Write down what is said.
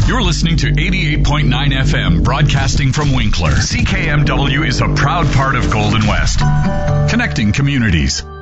You're listening to 88.9 FM, broadcasting from Winkler. CKMW is a proud part of Golden West, connecting communities.